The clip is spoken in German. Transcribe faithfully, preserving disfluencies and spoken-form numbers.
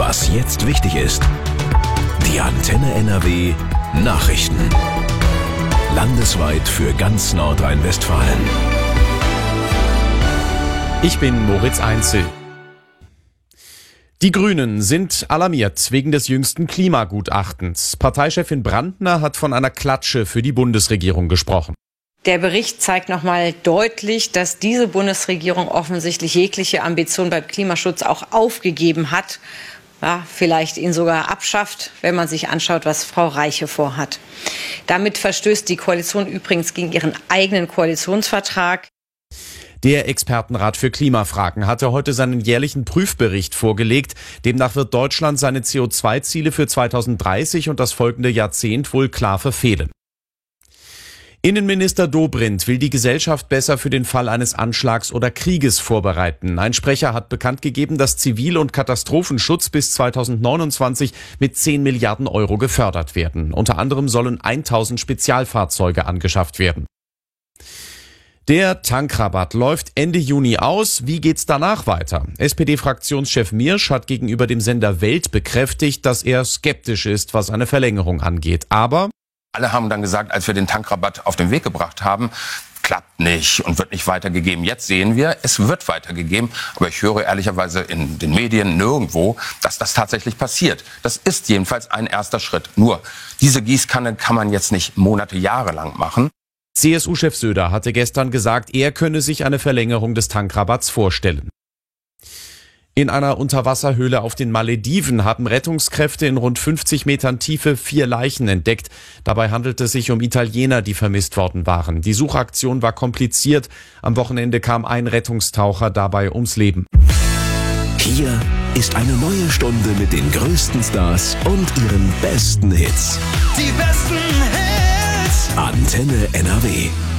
Was jetzt wichtig ist. Die Antenne N R W Nachrichten. Landesweit für ganz Nordrhein-Westfalen. Ich bin Moritz Einzel. Die Grünen sind alarmiert wegen des jüngsten Klimagutachtens. Parteichefin Brandner hat von einer Klatsche für die Bundesregierung gesprochen. Der Bericht zeigt nochmal deutlich, dass diese Bundesregierung offensichtlich jegliche Ambition beim Klimaschutz auch aufgegeben hat. Ja, vielleicht ihn sogar abschafft, wenn man sich anschaut, was Frau Reiche vorhat. Damit verstößt die Koalition übrigens gegen ihren eigenen Koalitionsvertrag. Der Expertenrat für Klimafragen hatte heute seinen jährlichen Prüfbericht vorgelegt. Demnach wird Deutschland seine C O zwei Ziele für zweitausenddreißig und das folgende Jahrzehnt wohl klar verfehlen. Innenminister Dobrindt will die Gesellschaft besser für den Fall eines Anschlags oder Krieges vorbereiten. Ein Sprecher hat bekannt gegeben, dass Zivil- und Katastrophenschutz bis zweitausendneunundzwanzig mit zehn Milliarden Euro gefördert werden. Unter anderem sollen tausend Spezialfahrzeuge angeschafft werden. Der Tankrabatt läuft Ende Juni aus. Wie geht's danach weiter? S P D-Fraktionschef Miersch hat gegenüber dem Sender Welt bekräftigt, dass er skeptisch ist, was eine Verlängerung angeht. Aber alle haben dann gesagt, als wir den Tankrabatt auf den Weg gebracht haben, klappt nicht und wird nicht weitergegeben. Jetzt sehen wir, es wird weitergegeben. Aber ich höre ehrlicherweise in den Medien nirgendwo, dass das tatsächlich passiert. Das ist jedenfalls ein erster Schritt. Nur, diese Gießkanne kann man jetzt nicht Monate, Jahre lang machen. C S U-Chef Söder hatte gestern gesagt, er könne sich eine Verlängerung des Tankrabatts vorstellen. In einer Unterwasserhöhle auf den Malediven haben Rettungskräfte in rund fünfzig Metern Tiefe vier Leichen entdeckt. Dabei handelt es sich um Italiener, die vermisst worden waren. Die Suchaktion war kompliziert. Am Wochenende kam ein Rettungstaucher dabei ums Leben. Hier ist eine neue Stunde mit den größten Stars und ihren besten Hits. Die besten Hits. Antenne N R W.